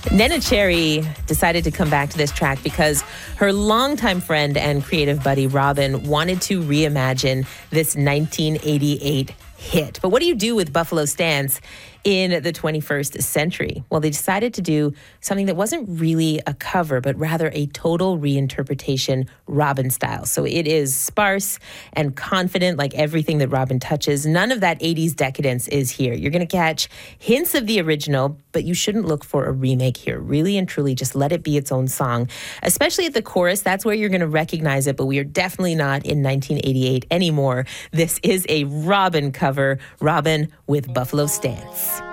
Neneh Cherry decided to come back to this track because her longtime friend and creative buddy Robyn wanted to reimagine this 1988 hit. But what do you do with Buffalo Stance in the 21st century? Well, they decided to do something that wasn't really a cover, but rather a total reinterpretation Robyn style. So it is sparse and confident, like everything that Robyn touches. None of that 80s decadence is here. You're going to catch hints of the original, but you shouldn't look for a remake here. Really and truly, just let it be its own song. Especially at the chorus, that's where you're going to recognize it, but we are definitely not in 1988 anymore. This is a Robyn cover, Robyn with Buffalo Stance.